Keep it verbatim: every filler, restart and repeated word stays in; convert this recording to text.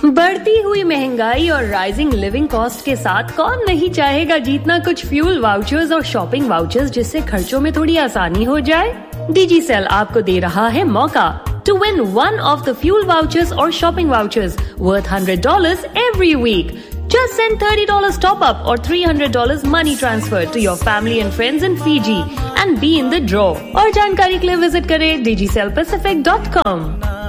बढ़ती हुई महंगाई और राइजिंग लिविंग कॉस्ट के साथ कौन नहीं चाहेगा जीतना कुछ फ्यूल वाउचर्स और शॉपिंग वाउचर्स, जिससे खर्चों में थोड़ी आसानी हो जाए। डिजिसेल आपको दे रहा है मौका to win one of the fuel vouchers or shopping vouchers worth one hundred dollars every week. Just send thirty dollars top up or three hundred dollars money transfer to your family and friends in Fiji and be in the draw. और जानकारी के लिए visit करें digicel pacific dot com.